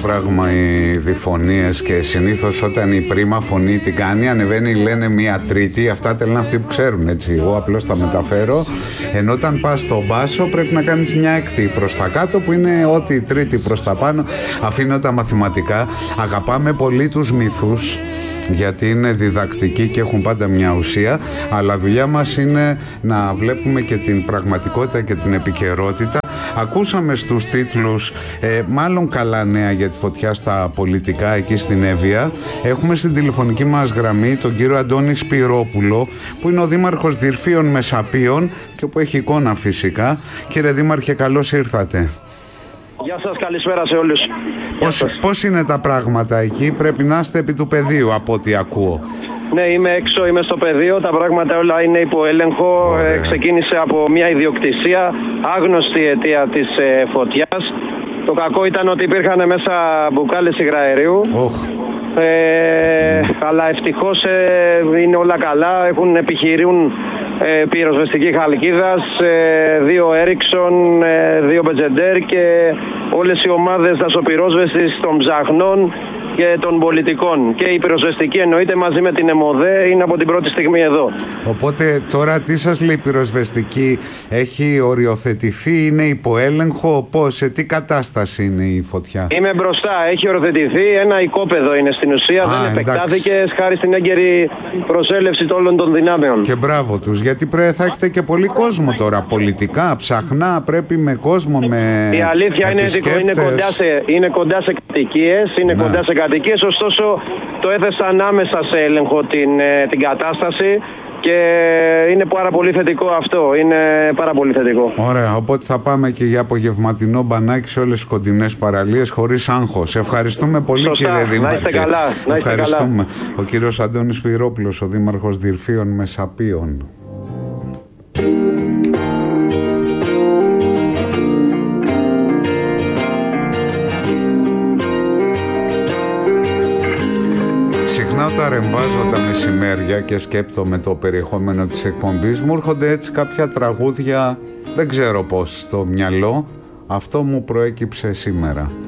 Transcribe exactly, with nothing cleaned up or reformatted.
πράγμα οι διφωνίες, και συνήθως όταν η πρίμα φωνή την κάνει ανεβαίνει, λένε μία τρίτη. Αυτά τα λένε αυτοί που ξέρουν, έτσι. Εγώ απλώς τα μεταφέρω. Ενώ όταν πας στο μπάσο πρέπει να κάνεις μια έκτη προς τα κάτω, που είναι ό,τι τρίτη προς τα πάνω. Αφήνω τα μαθηματικά. Αγαπάμε πολύ τους μύθους, γιατί είναι διδακτικοί και έχουν πάντα μια ουσία, αλλά δουλειά μας είναι να βλέπουμε και την πραγματικότητα και την επικαιρότητα. Ακούσαμε στους τίτλους ε, μάλλον καλά νέα για τη φωτιά στα πολιτικά εκεί στην Εύβοια. Έχουμε στην τηλεφωνική μας γραμμή τον κύριο Αντώνη Σπυρόπουλο, που είναι ο Δήμαρχος Δυρφίων Μεσαπίων και που έχει εικόνα φυσικά. Κύριε Δήμαρχε, καλώς ήρθατε. Γεια σας, καλησπέρα σε όλους. Πώς, πώς είναι τα πράγματα εκεί? Πρέπει να είστε επί του πεδίου από ό,τι ακούω. Ναι, είμαι έξω, είμαι στο πεδίο. Τα πράγματα όλα είναι υπό έλεγχο. Ε, ξεκίνησε από μια ιδιοκτησία, άγνωστη αιτία της ε, φωτιάς. Το κακό ήταν ότι υπήρχαν μέσα μπουκάλες υγραερίου. Oh. Ε, αλλά ευτυχώς ε, είναι όλα καλά. Έχουν επιχειρούν ε, πυροσβεστική χαλκίδας, ε, δύο Έριξον, ε, δύο Μπετζεντέρ και όλες οι ομάδες δασοπυρόσβεστης των ψαχνών και των πολιτικών. Και η πυροσβεστική εννοείται μαζί με την ΕΜΟΔΕ είναι από την πρώτη στιγμή εδώ. Οπότε τώρα τι σας λέει η πυροσβεστική? Έχει οριοθετηθεί, είναι υποέλεγχο? Πώς, σε τι κατάσταση είναι η φωτιά? Είμαι μπροστά, έχει οριοθετηθεί. Ένα οικόπεδο είναι στην ουσία. Α, δεν επεκτάθηκε χάρη στην έγκαιρη προσέλευση όλων των δυνάμεων. Και μπράβο τους, γιατί πρέπει, θα έχετε και πολύ κόσμο τώρα. Πολιτικά, ψαχνά, πρέπει με κόσμο, με. Η αλήθεια είναι ότι είναι κοντά σε, είναι κοντά σε κατοικίες, είναι ναι. κοντά σε κατοικίες, ωστόσο το έθεσαν άμεσα σε έλεγχο την, την κατάσταση και είναι πάρα πολύ θετικό αυτό, είναι πάρα πολύ θετικό. Ωραία, οπότε θα πάμε και για απογευματινό μπανάκι σε όλες τις κοντινές παραλίες χωρίς άγχος. Ευχαριστούμε πολύ. Σωστά, κύριε Δήμαρχε. Να είστε καλά. Να είστε Ευχαριστούμε. Καλά. Ο κύριος Αντώνης Σπυρόπουλος, ο Δήμαρχος Δυρφίων Μεσαπίων. Συχνά όταν ρεμβάζω τα μεσημέρια και σκέπτομαι το περιεχόμενο της εκπομπής, μου έρχονται έτσι κάποια τραγούδια, δεν ξέρω πώς, στο μυαλό. Αυτό μου προέκυψε σήμερα.